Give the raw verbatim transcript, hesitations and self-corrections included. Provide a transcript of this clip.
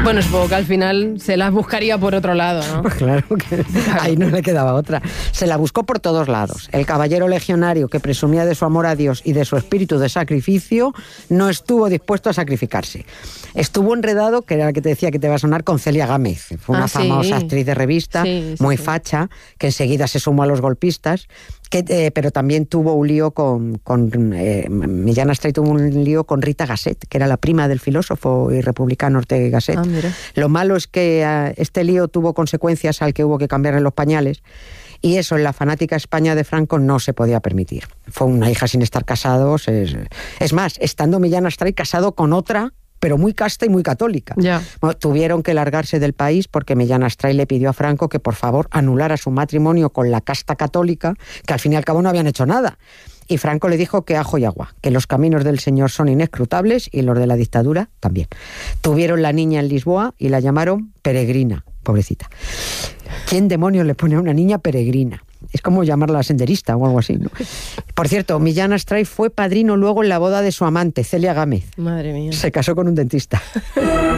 Bueno, supongo que al final se las buscaría por otro lado, ¿no? Pues claro, que claro. Ahí no le quedaba otra. Se la buscó por todos lados. El caballero legionario que presumía de su amor a Dios y de su espíritu de sacrificio no estuvo dispuesto a sacrificarse. Estuvo enredado, que era la que te decía que te va a sonar, con Celia Gámez. Fue una ah, famosa sí. actriz de revista, sí, sí, muy sí. facha, que enseguida se sumó a los golpistas, que, eh, pero también tuvo un lío con... con eh, Millán Astray tuvo un lío con Rita Gasset, que era la prima del filósofo y republicano Ortega y Gasset. Ah, lo malo es que uh, este lío tuvo consecuencias al que hubo que cambiarle los pañales, y eso en la fanática España de Franco no se podía permitir. Fue una hija sin estar casados. Es, es más, estando Millán Astray casado con otra, pero muy casta y muy católica. Yeah. Bueno, tuvieron que largarse del país porque Millán Astray le pidió a Franco que por favor anulara su matrimonio con la casta católica, que al fin y al cabo no habían hecho nada. Y Franco le dijo que ajo y agua, que los caminos del Señor son inescrutables y los de la dictadura también. Tuvieron la niña en Lisboa y la llamaron Peregrina, pobrecita. ¿Quién demonios le pone a una niña Peregrina? Es como llamarla senderista o algo así, ¿no? Por cierto, Millán Astray fue padrino luego en la boda de su amante, Celia Gámez. Madre mía. Se casó con un dentista.